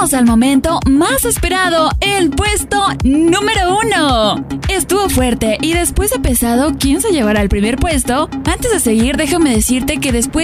Llegamos al momento más esperado, el puesto número 1. Estuvo fuerte y después de pesado, ¿quién se llevará el primer puesto? Antes de seguir, déjame decirte que después